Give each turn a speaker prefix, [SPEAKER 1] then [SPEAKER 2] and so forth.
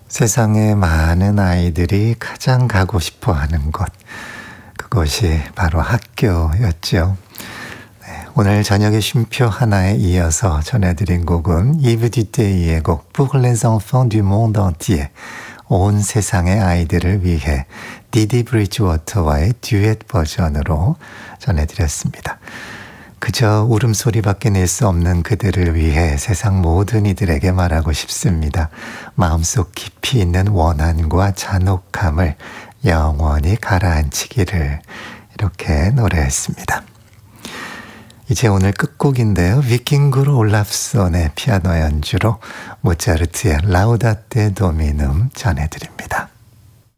[SPEAKER 1] 세상의 많은 아이들이 가장 가고 싶어 하는 곳, 그것이 바로 학교였죠. 네, 오늘 저녁의 쉼표 하나에 이어서 전해드린 곡은 이브 디테이의 곡 Pour les enfants du monde entier, 온 세상의 아이들을 위해 디디 브리지워터와의 듀엣 버전으로 전해드렸습니다. 그저 울음소리밖에 낼 수 없는 그들을 위해 세상 모든 이들에게 말하고 싶습니다. 마음속 깊이 있는 원한과 잔혹함을 영원히 가라앉히기를, 이렇게 노래했습니다. 이제 오늘 끝곡인데요. 비킹구르 올라프손의 피아노 연주로 모차르트의 라우다테 도미눔 전해드립니다.